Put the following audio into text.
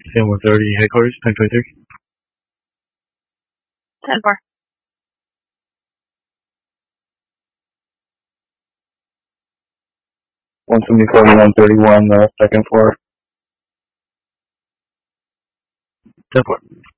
CM 130 headquarters, 1023. 10-4. 174 to 131, second floor. 10-4.